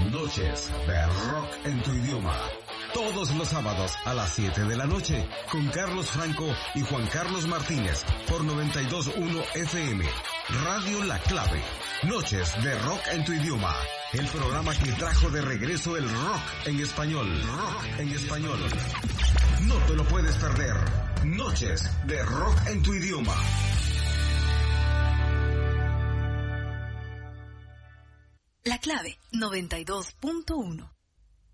Noches de rock en tu idioma. Todos los sábados a las 7 de la noche con Carlos Franco y Juan Carlos Martínez por 92.1 FM. Radio La Clave. Noches de rock en tu idioma. El programa que trajo de regreso el rock en español. Rock en español. No te lo puedes perder. Noches de rock en tu idioma. La Clave 92.1.